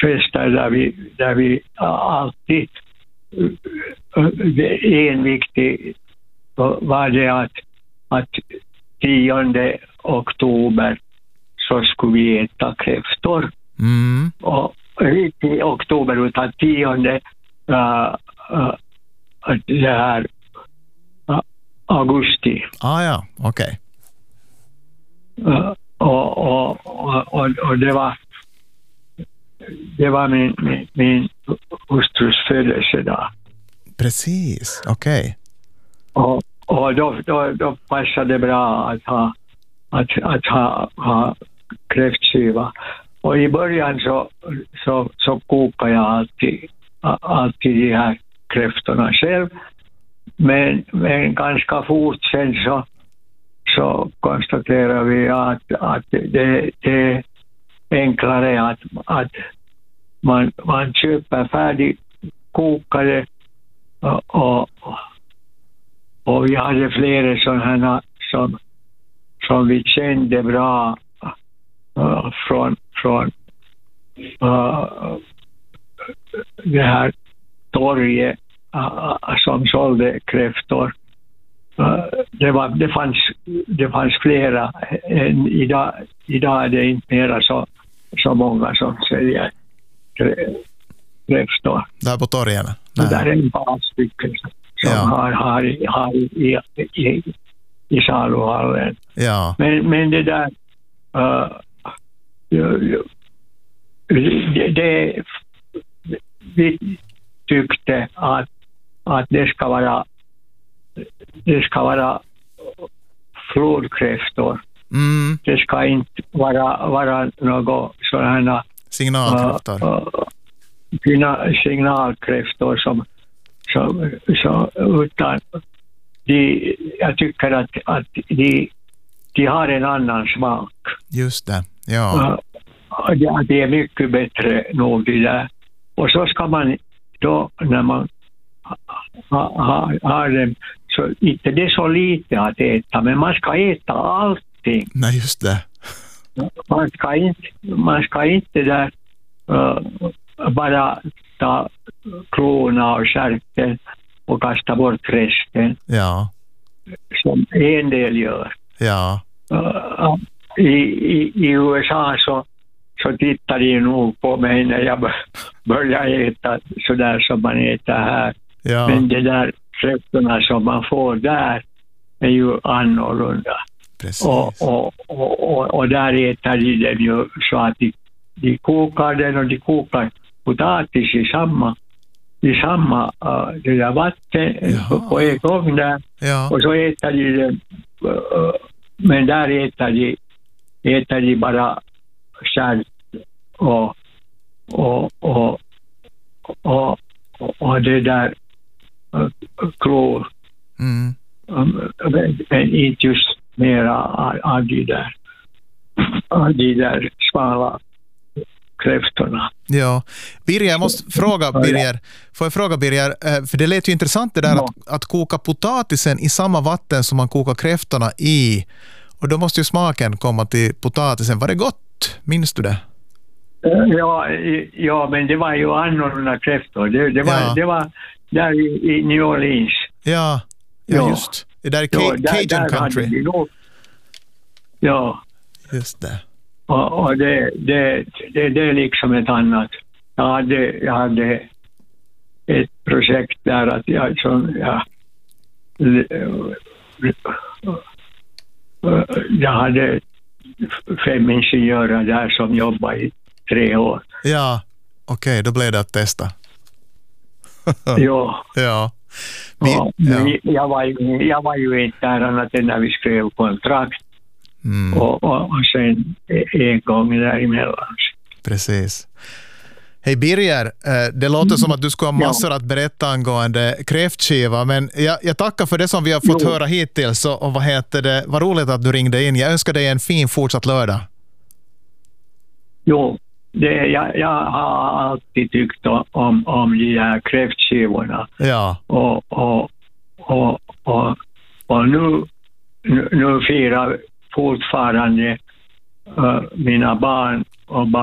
fester där vi alltid en viktig var det att 10 oktober så skulle vi äta kräftor. Och inte i oktober utan 10 det här augusti. Ja, okej. Och det var min hustrus födelsedag. Precis, okej. Och då passade det bra att ha kräftskiva. Och i början så kokar jag alltid de här kräftorna själv. Men ganska fort sen så konstaterar vi att det är enklare att man köper färdigkokade och vi hade flera sådana som vi kände bra från det här torget som sålde kräftor. Det fanns flera. Idag är det inte mera så många som säljer kräftor. Där på torgen? Det där är en par stycken som har i saluhallen. Ja. Men det där vi tyckte att det ska vara flodkräftor. Det ska inte vara något sådana signalkräftor som utan jag tycker att de har en annan smak. Just det, ja. Det är mycket bättre nog det där. Och så ska man då när man har dem så inte det är så lite att äta, men man ska äta allting. Nej, just det. Man ska inte där bara ta klorna och skärten och kasta bort resten. Ja. Som en del gör. Ja. I USA så tittar de nog på mig när jag börjar äta sådär som man äter här. Ja. Men det där kräftorna som man får där är ju annorlunda. Precis. Och där äter de den ju så att de kokar den och de kokar potatis i samma det där vatten på en gång där. Ja. Och så äter de den, men där äter de bara kärl och det där klor. Men inte just mera av de där smala kräftorna. Ja. Birger, jag måste fråga Birger. Får jag fråga Birger, för det lät ju intressant det där att koka potatisen i samma vatten som man kokar kräftorna i. Och då måste ju smaken komma till potatisen. Var det gott? Minns du det? Ja, men det var ju annorlunda kräftor. Det var där i New Orleans. Ja, just. Det där är Cajun country. Ja. Just det. Och det är liksom ett annat. Jag hade ett projekt där att jag hade 5 ingenjörer där som jobbade i 3 år. Ja, okej, då blev det att testa. Ja. Ja. Jag var ju inte där annat än när vi skrev kontrakt. Och sen en gång däremellan. Precis. Hej Birger, det låter som att du ska ha massor att berätta angående kräftskiva, men jag tackar för det som vi har fått höra hittills och vad roligt att du ringde in. Jag önskar dig en fin fortsatt lördag. Jo, jag har alltid tyckt om de här kräftskivorna. Ja. Och nu firar fortfarande mina barn och